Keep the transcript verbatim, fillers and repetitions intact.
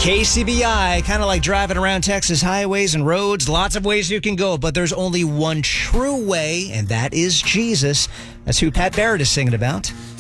K C B I, kind of like driving around Texas highways and roads. Lots of ways you can go, but there's only one true way, and that is Jesus. That's who Pat Barrett is singing about.